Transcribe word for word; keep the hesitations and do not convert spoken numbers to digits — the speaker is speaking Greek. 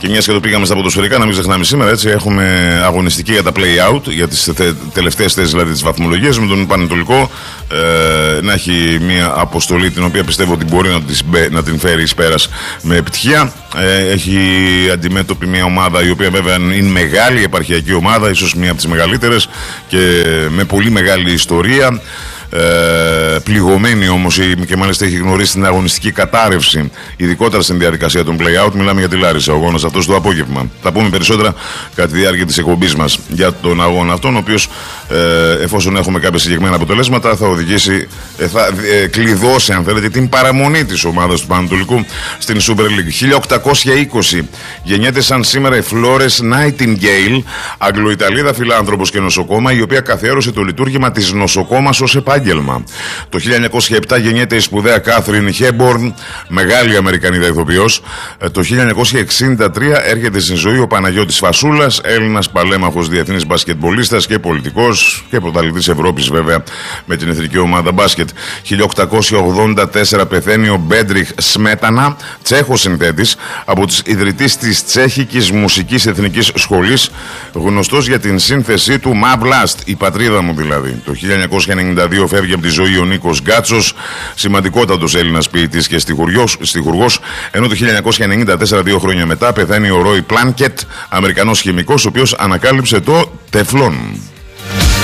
Και μιας και το πήγαμε στα ποδοσφαιρικά, να μην ξεχνάμε σήμερα, έτσι, έχουμε αγωνιστική για τα play-out, για τις τε, τελευταίες θέσεις δηλαδή της βαθμολογίας, με τον Πανετολικό ε, να έχει μια αποστολή την οποία πιστεύω ότι μπορεί να, τις, να την φέρει εις πέρας με επιτυχία. Ε, έχει αντιμέτωπη μια ομάδα η οποία βέβαια είναι μεγάλη επαρχιακή ομάδα, ίσως μια από τις μεγαλύτερες και με πολύ μεγάλη ιστορία. Ε, πληγωμένη όμως και μάλιστα έχει γνωρίσει την αγωνιστική κατάρρευση, ειδικότερα στην διαδικασία των play-out. Μιλάμε για τη Λάρισα, ο αγώνας αυτός το απόγευμα. Θα πούμε περισσότερα κατά τη διάρκεια της εκπομπής μας για τον αγώνα αυτόν, ο οποίος ε, εφόσον έχουμε κάποια συγκεκριμένα αποτελέσματα θα οδηγήσει, ε, θα ε, κλειδώσει αν θέλετε την παραμονή της ομάδας του Πανατολικού στην Super League. χίλια οκτακόσια είκοσι γεννιέται σαν σήμερα η Flores Nightingale, Αγγλοϊταλίδα φιλάνθρωπος και νοσοκόμα, η οποία καθιέρωσε το λειτουργήμα της νοσοκόμας ως επάγγελμα. Το χίλια εννιακόσια επτά γεννιέται η σπουδαία Κάθριν Χέμπορν, μεγάλη Αμερικανίδα ηθοποιός. Το χίλια εννιακόσια εξήντα τρία έρχεται στην ζωή ο Παναγιώτης Φασούλας, Έλληνας παλέμαχος, διεθνής μπασκετμπολίστας και πολιτικός και πρωταθλητής Ευρώπης βέβαια με την εθνική ομάδα μπάσκετ. χίλια οκτακόσια ογδόντα τέσσερα πεθαίνει ο Μπέντριχ Σμέτανα, Τσέχος συνθέτης, από τους ιδρυτής της Τσέχικης Μουσικής Εθνικής Σχολής, γνωστός για την σύνθεσή του Ma Blast, η πατρίδα μου δηλαδή. Το χίλια εννιακόσια ενενήντα δύο φεύγει από τη ζωή ο Νίκος Γκάτσος, σημαντικότατος Έλληνας ποιητής και στιχουργός, ενώ το χίλια εννιακόσια ενενήντα τέσσερα, δύο χρόνια μετά, πεθαίνει ο Ρόι Πλάνκετ, Αμερικανός χημικός, ο οποίος ανακάλυψε το τεφλόν.